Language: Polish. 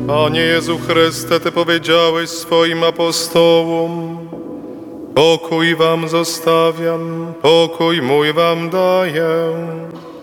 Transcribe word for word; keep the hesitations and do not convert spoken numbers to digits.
Panie Jezu Chryste, Ty powiedziałeś swoim apostołom: pokój wam zostawiam, pokój mój wam daję.